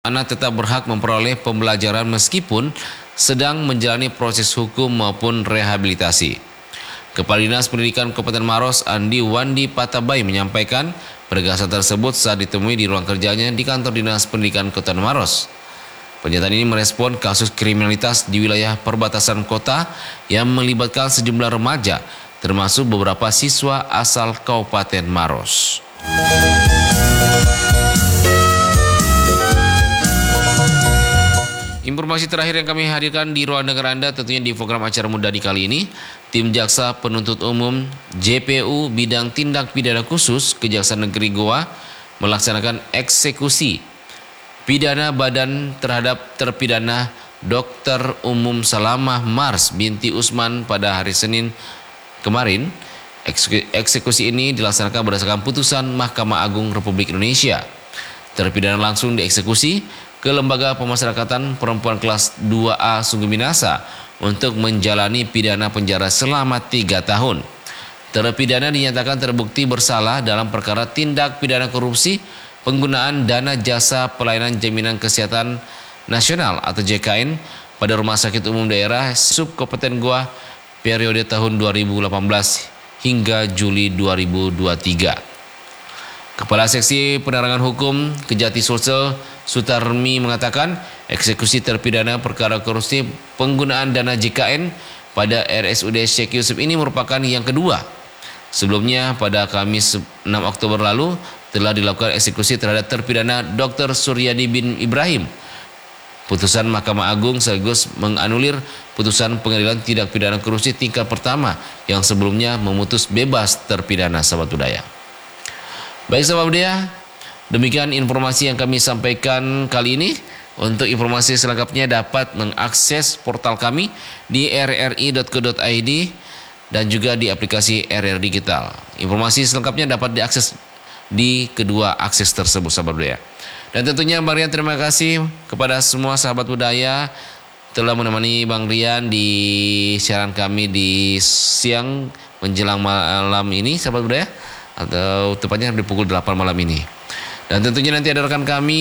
anak tetap berhak memperoleh pembelajaran meskipun sedang menjalani proses hukum maupun rehabilitasi. Kepala Dinas Pendidikan Kabupaten Maros, Andi Wandi Patabai, menyampaikan penegasan tersebut saat ditemui di ruang kerjanya di kantor Dinas Pendidikan Kabupaten Maros. Pernyataan ini merespon kasus kriminalitas di wilayah perbatasan kota yang melibatkan sejumlah remaja, termasuk beberapa siswa asal Kabupaten Maros. Informasi terakhir yang kami hadirkan di ruang dengar Anda tentunya di program acara Muda di kali ini. Tim Jaksa Penuntut Umum JPU Bidang Tindak Pidana Khusus Kejaksaan Negeri Goa melaksanakan eksekusi pidana badan terhadap terpidana Dr. Umum Salamah Mars binti Usman pada hari Senin kemarin. Eksekusi ini dilaksanakan berdasarkan putusan Mahkamah Agung Republik Indonesia. Terpidana langsung dieksekusi ke Lembaga Pemasyarakatan Perempuan kelas 2A Sungguh Minasa untuk menjalani pidana penjara selama 3 tahun. Terpidana dinyatakan terbukti bersalah dalam perkara tindak pidana korupsi penggunaan dana jasa pelayanan jaminan kesehatan nasional atau JKN pada Rumah Sakit Umum Daerah Sub Kabupaten Goa periode tahun 2018 hingga Juli 2023. Kepala Seksi Penerangan Hukum Kejati Sulsel Sutarmi mengatakan eksekusi terpidana perkara korupsi penggunaan dana JKN pada RSUD Syekh Yusuf ini merupakan yang kedua. Sebelumnya pada Kamis 6 Oktober lalu telah dilakukan eksekusi terhadap terpidana Dr. Suryadi bin Ibrahim. Putusan Mahkamah Agung sekaligus menganulir putusan Pengadilan Tindak Pidana Korupsi tingkat pertama yang sebelumnya memutus bebas terpidana, sahabat budaya. Baik sahabat budaya, demikian informasi yang kami sampaikan kali ini. Untuk informasi selengkapnya dapat mengakses portal kami di rri.co.id dan juga di aplikasi RR Digital. Informasi selengkapnya dapat diakses di kedua akses tersebut, sahabat budaya. Dan tentunya Bang Rian terima kasih kepada semua sahabat budaya telah menemani Bang Rian di siaran kami di siang menjelang malam ini, sahabat budaya, atau tepatnya di pukul 8 malam ini. Dan tentunya nanti ada rekan kami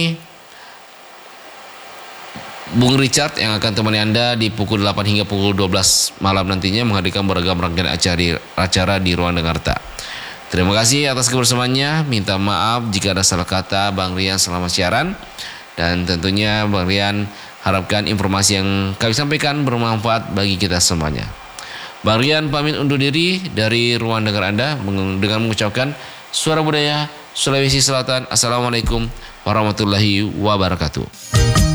Bung Richard yang akan temani Anda di pukul 8 hingga pukul 12 malam nantinya menghadirkan beragam rangkaian acara di ruang dengar tak. Terima kasih atas kebersamaannya. Minta maaf jika ada salah kata Bang Rian selama siaran. Dan tentunya Bang Rian harapkan informasi yang kami sampaikan bermanfaat bagi kita semuanya. Bang Rian pamit undur diri dari ruang dengar Anda dengan mengucapkan Suara Budaya Sulawesi Selatan. Assalamualaikum warahmatullahi wabarakatuh.